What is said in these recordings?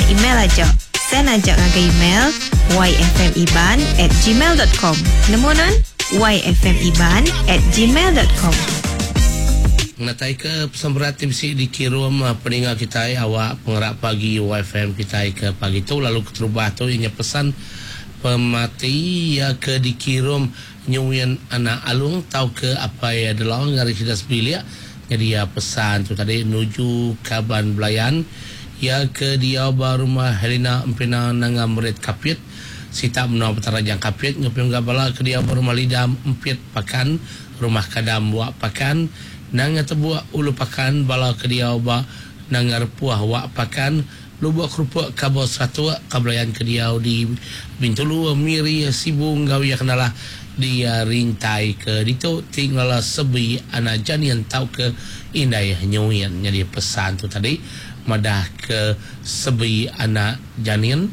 email aja. Send aja ngaga email yfmiban@gmail.com. Namunan yfmiban@gmail.com. Natai ke pesan berat mesti dikirim peninggal kita awak pengerak pagi YFM kita ke pagi tu lalu keterubah tu ianya pesan pemati ya ke dikirim nyuyan anak alung tahu ke apa ya adalah ngari kita sebilia jadi ya pesan tu tadi nuju Kaban Belayan ya ke dia rumah Helena empena nanga murid kapit sita menau petarajang kapit ngepeng gabala ke dia rumah lidam empit pakan rumah kadam buat pakan nang tebuak ulu pakan bala ke dia ba nang arpuah wak pakan lu buat kerupuk kabau satu kablayan ke dia di Bintulu miri sibung gawi kenalah dia rintai ke ditu tinggal sebi anak janian tahu ke indai nyuyan jadi pesan tu tadi madah ke sebi anak janian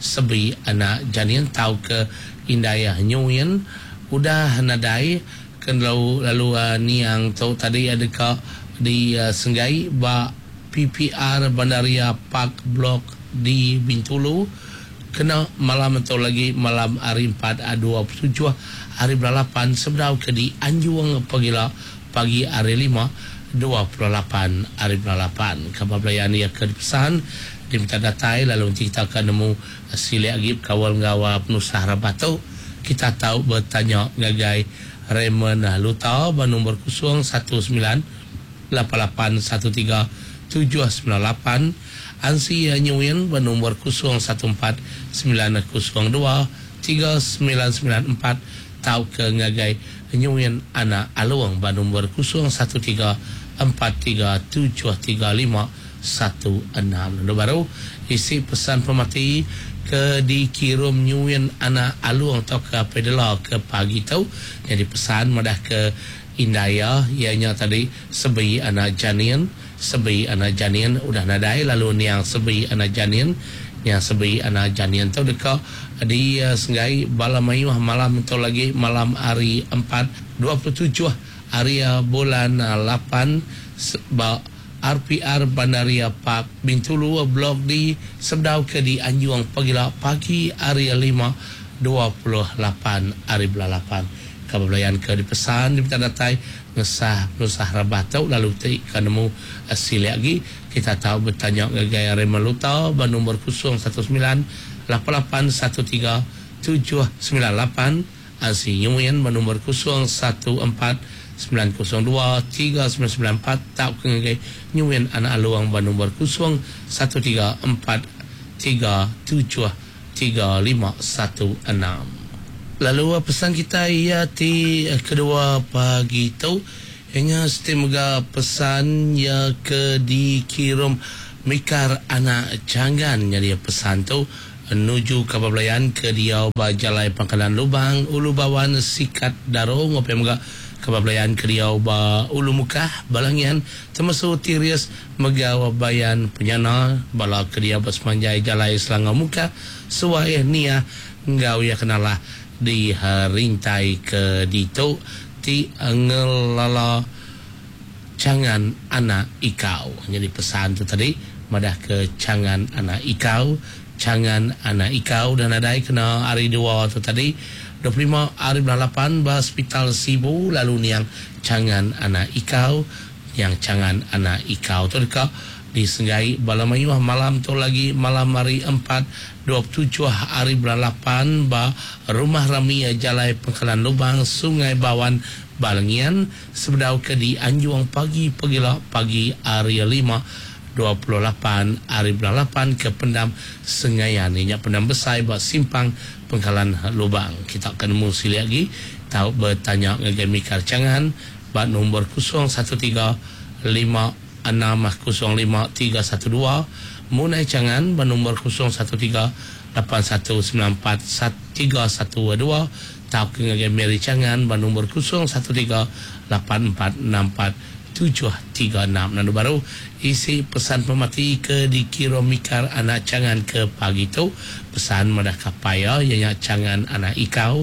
tahu ke indai nyuyan udah nadai kan lalu ni yang tahu tadi ada ke di Senggai ba PPR Bandaria Park Blok di Bintulu kena malam atau lagi malam hari 4 27 hari 8 sebenarnya ke di Anjuang pagi hari 5 28 hari 8 kabar belayan ya ke pesan diminta datai lalu kita akan nemu sili agib kawal ngawa penusah rabatu kita tahu bertanya ngagai Raymond Luta nombor 098813 798 Ansi Nyuyen nombor 014902 3994 tahu ke ngagai Nyuyen anak aluang nombor 0143733516 baru isi pesan pemati ke dikirim nyuyan anak aluang atau ke pedala ke pagi tu jadi pesan madah ke Indaya ianya tadi sebi anak janian udah nadai lalu ni yang sebi anak janian tu dekat di Senggai Balamayuh malam tu lagi malam hari 4 27 hari bulan 8 RPR Bandaria Park Bintulu blok di Sebdau ke di Anjuang pagi hari 5 28 hari 8 kabelayan ke dipesan diminta datai ngesah rabatau lalu kan nemu asli lagi kita tahu bertanya gaya Remaluta nombor 098813 798 Asi Nyuyen nombor 01439994 tak kengai nyuwen anak aluang nombor 0113733516 lalu pesan kita ia ti kedua pagi tu hanya semoga pesan ya ke dikirim mikar anak jangan jadi pesan tu menuju ke Belayan ke dia Jalai Pangkalan Lubang Ulu Bawan Sikat Daro ngopi moga Kabablayan Kriau ba Ulu Mukah Balangian termasuk Tirias Megawa Bayan Penyana bala Kriau Basmanjai Jalai Selangor Mukah suai nia ngau ya kenalah di rintai ke dito ti ngelala jangan anak ikau jadi pesan tu tadi madah ke jangan anak ikau dan adai kena hari 2 tu tadi 25 hari 8 ba hospital Sibu lalu yang jangan anak ikau tu dekat di Senggai Balamayuh malam tu lagi malam hari 4 27 hari 8 ba rumah Ramia Jalai Pangkalan Lubang Sungai Bawan Balangian sebedau ke di Anjuang pagi hari 5 28 hari 8 ke Pendam Sengayan ini Pendam Besar buat simpang Pangkalan Lubang kita akan musili lagi tahu bertanya dengan Mikar Cangan bat nombor 0135 605 Munai Cangan bat nombor 0138194312 tahu dengan Mary Cangan bat nombor 01384464 736 baru isi pesan pemati ke dikirim mikar anak cangan ke pagi tu pesan madah kapaya ianya cangan anak ikau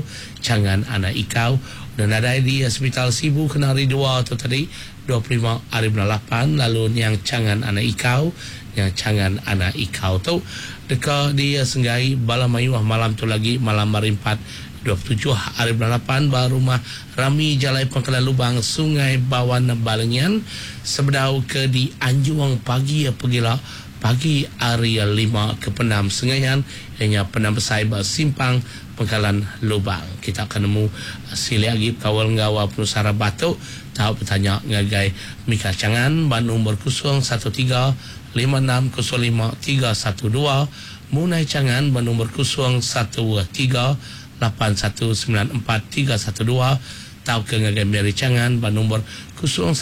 dan ada di hospital Sibu kena hari 2 tu tadi 25 hari 8 lalu yang cangan anak ikau yang cangan anak ikau tu dekat dia senggai bala mayuah malam tu lagi malam marimpat 27 hari bulan 8 baru rumah rami jalai pangkalan lubang sungai Bawan Balengian sebedau ke di Anjuang pagi pergilah pagi hari 5 ke Penam Sengaian ianya Penam Besai simpang pangkalan lubang. Kita akan nemu sili lagi kawal ngawa penusara batuk tahu bertanya ngagai Mika Cangan Bandung berkusung 1356053112 Munai Cangan Bandung berkusung 1381943112 tahu ke ngagai Mary Cangan Bandung berkusung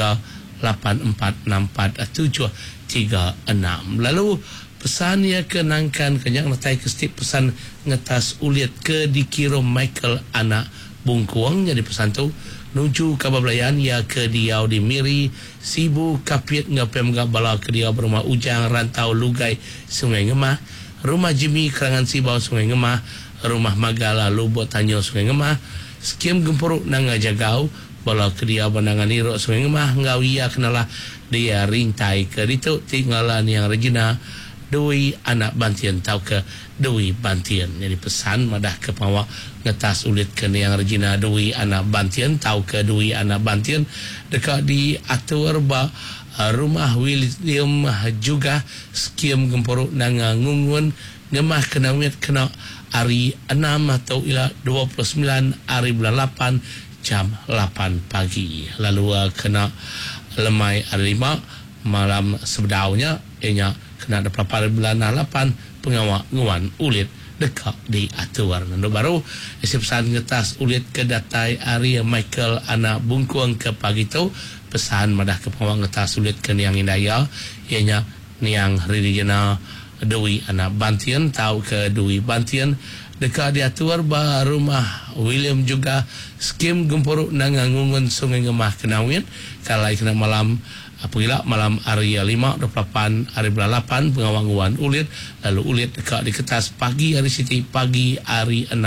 13846476 lalu pesan ia kenangkan kenyak natai kestip pesan ngetas uliat ke dikira Michael anak bungkuang jadi pesan tu nuju kabablayan ya ke diau di Miri Sibu Kapit ngapem bala ke diau berumah Ujang Rantau Lugai Sungai Ngemah rumah Jimmy Kerangan Sibau Sungai Ngemah rumah Magala Lubot Tanyo Sungai Ngemah skim Gempuruk Nanga Jagau bala ke diau Bandangan Irok Sungai Ngemah ngau ia kenalah dia rintai ke ditu tinggalan yang Regina Dui anak Bantian tahu ke Dui Bantian jadi pesan madah ke pawak ngetas ulit ke yang Regina Dui anak Bantian tahu ke Dui anak Bantian dekat di atur rumah William juga skim Gempuruk Nanga Ngungun ngemah kena wit kena hari 6 atau ila 29 hari bulan 8 jam 8 pagi lalu kena lemai hari 5 malam sebedaunya ianya kena ada pelapar bulan 8 pengawal nguan ulit dekat di atuar nando baru isi pesan ngetas ulit ke datai Ari Michael anak bungkuang ke pagi tu pesan madah ke pengawal ngetas ulit ke Niang Indaya ianya Niang Ridijana Dwi anak Bantian tahu ke Dwi Bantian dekat di atuar rumah William juga skim Gempuruk Nangangungun Sungai Ngemah Kenawin kalai kena malam apabila malam hari 5 28 hari bulan 8 pengawanguan ulit lalu ulit dekat di kertas pagi hari Siti pagi hari 6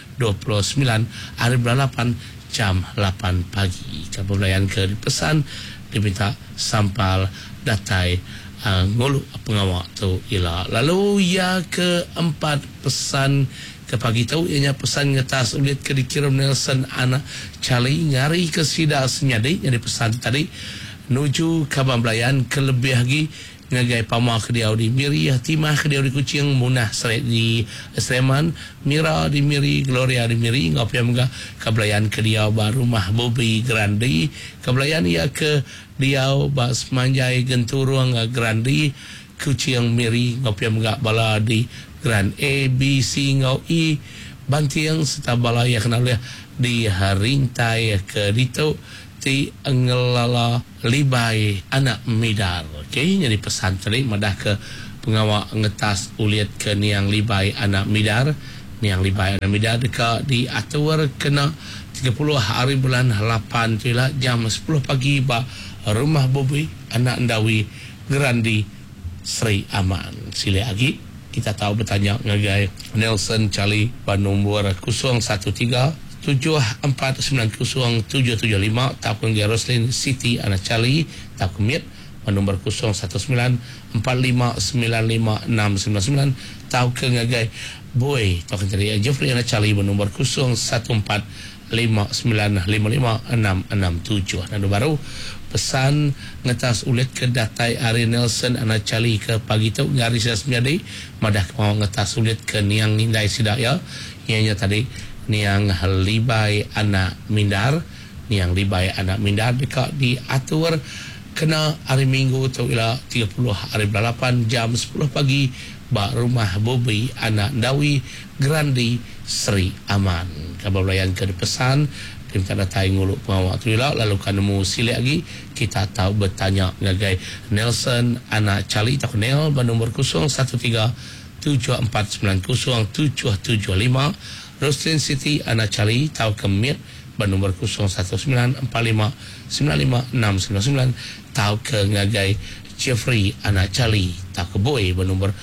29 hari bulan 8 jam 8 pagi kabulayan ke pesan diminta sampal datai ngulu pengawak tu ila lalu ya keempat pesan ke pagi tu ianya pesan ngetas ulit ke dikirim Nelson anak Charlie ngari ke sida senyadi jadi pesan tadi nuju kabamblayan kelebih lagi ngagai pamah ke diau di Miri Hatimah ke diau di Kucing Munah Seret di Sleman Mira di Miri Gloria di Miri ngapia mga kablayan ke diau rumah Bobby Grandi kablayan ia ke diau bas manjai genturuang Grandi Kucing Miri ngapia mga bala di Grand A B C ngau I Bantiang serta bala ia kenal di Harintai ke Dito ti ngelala libai anak midar. Okey, jadi pesan tadi madah ke pengawal ngetas uliat ke Niang libai anak midar. Niang libai anak midar dekat di atur kena 30 hari bulan 8 tu lah jam 10 pagi rumah Bobi anak Ndawi Grandi Sri Aman. Sila lagi kita tahu bertanya ngagai Nelson Charlie nombor 013 7490-775 Takun Gia Roslin Siti anak Charlie Takun Miet nombor 0195959699 tahu ke ngagai Boy Takun Teri Jeffrey anak Charlie nombor 0145555667 dan baru pesan ngetas ulit ke datai Ari Nelson anak Charlie ke pagi tu ngari sesmiadi madah mau ngetas ulit ke Niang Indai Sidaya ianya tadi Niang libai anak mindar Niang libai anak mindar dekat di atur kena hari Minggu tu ila 30 hari bulan 8 jam 10 pagi rumah Bobi anak Ndawi Grandi Sri Aman kabulayan ke pesan kita datai nguluk pengawak tu ila lalu kan nemu silik lagi kita tahu bertanya ngagai Nelson anak Charlie tak Nel nombor 0174907775 Roslyn City anak Charlie tahu kemit nombor 0195959699 tahu ke ngagai Jeffrey anak Charlie tahu ke Boy nombor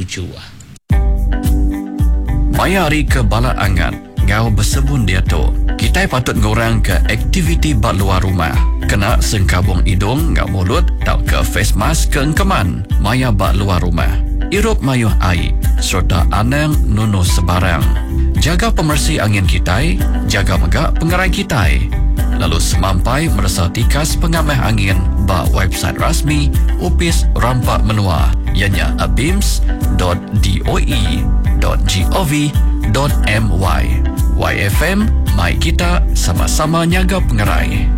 0145555667 Mayari ke Bala Angan, ngau bersebun dia tu. Kita patut ngurang ke aktiviti bat luar rumah. Kena sengkabung hidung ngak mulut tau ke face mask ke engkeman maya bat luar rumah. Irup mayuh air serta anang nunu sebarang. Jaga pemersih angin kita, jaga megak pengerai kita. Lalu semampai merasa tikas pengamah angin ba website rasmi Upis Rampak Menua ianya abims.doe.gov.my. YFM, mai kita sama-sama nyaga pengerai.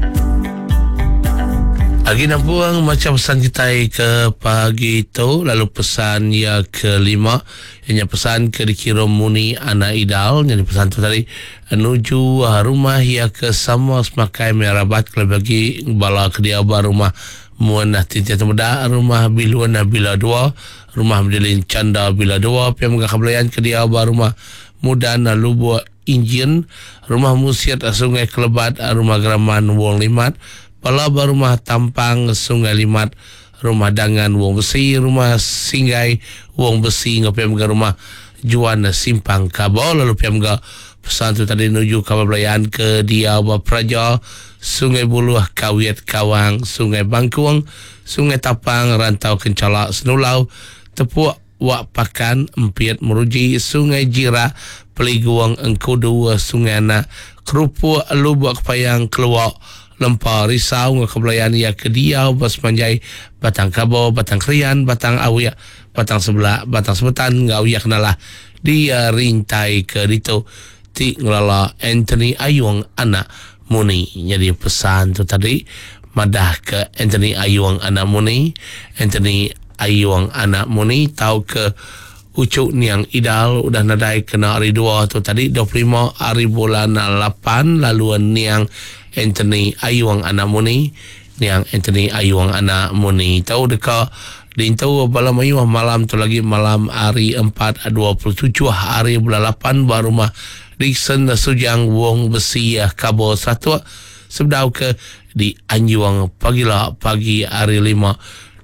Lagi nampuang macam pesan kita ke pagi itu. Lalu pesan yang kelima, ianya pesan ke dikirim Muni Ana Idal. Jadi pesan tu tadi menuju rumah ia ke sama semakai merabat kalau bagi bala ke dia rumah muanah tinta muda rumah biluana bila dua rumah Medellin Canda bila dua pihak mengakablayan ke dia rumah muda na lubu Injin rumah Musiat Sungai Kelebat rumah Geraman Wong Limat bala rumah Tampang Sungai Limat rumah Dangan Wong Besi rumah Singgai Wong Besi pihak rumah Juan Simpang Kabo. Lalu pihak pesan tu tadi menuju kabablayan ke dia Praja Sungai Buluh Kawiat Kawang Sungai Bangkuang Sungai Tapang Rantau Kencalak Senulau Tepuk Wak Pakan Empiat Meruji Sungai Jira Peliguang Engkudu Sungai Anak Kerupuk Lubuk Kepayang Keluak Lempar Risau Ngakablayan ia ke dia Bas Manjai Batang Kabo Batang Krian Batang Awiak Batang Sebelah Batang Sebetan Ngawiak nalah dia rintai ke dito ti ngelala Anthony Ayuang Anak Muni. Jadi pesan tu tadi madah ke Anthony Ayuang Anak Muni. Anthony Ayuang Anak Muni tahu ke ucuk niang idal udah nadai kena hari 2 tu tadi 25 hari bulan 8 laluan niang Anthony Ayuang Anak Muni. Niang Anthony Ayuang Anak Muni tahu dekat Dintau bala mayuh malam tu lagi malam hari 4 27 hari bulan 8 baru mah Dixon Sujang Wong Besi Kabo Satu sebdau ke di Anjuang pagila pagi hari 5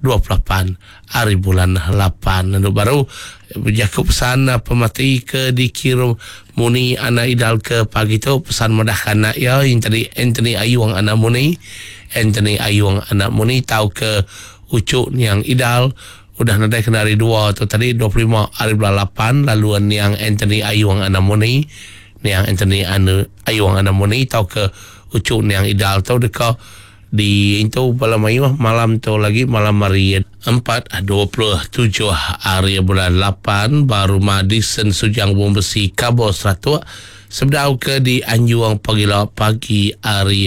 28 hari bulan 8 lalu baru berjakup pesan pemati ke dikirim Muni Ana Idal ke pagi tu pesan medahkan nak ya yang tadi Anthony Ayuang Anak Muni. Anthony Ayuang Anak Muni tahu ke ucuk yang idal udah nadai kena hari 2 tu tadi 25 hari bulan 8 laluan yang Anthony Ayuang Anak Muni yang Anthony Ayuang Anak Muni tahu ke ucuk yang idal tahu dekat di itu Balamayu malam tu lagi malam hari 4 27 hari bulan 8 baru Madison Sujang Wong Besi Kabo 100 sebdau ke di Anjuang pagila pagi hari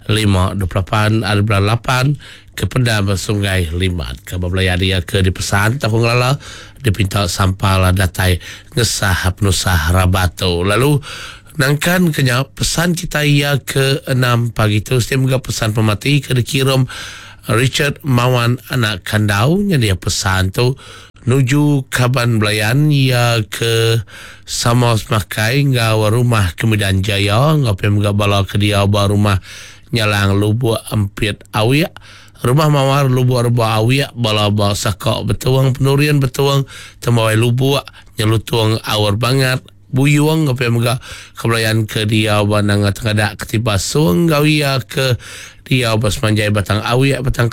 5 28 hari bulan 8 ke Pendam Sungai Limat ke Babelaya dia ke dipesan tahun lala dipinta sampala datai ngesah penusah Rabato. Lalu nangkan kenya pesan kita ia ke 6 pagi tu setiap pesan pemati ke dikirim Richard Mawan Anak Kandau nya dia pesan tu nuju Kaban Belayan ia ke sama semakai ngawa rumah ke Medan Jaya ngapai mga bala ke dia rumah nyalang Lubuk Empit Awiak rumah mawar Lubuk Rebah Awiak bala sakak betuang penurian betuang temawai Lubuk nyelutuang awar banget buyuang ngapai mga kebelayan ke dia banang tengadak ketiba suang gawia ke dia bas manjai batang Awiak batang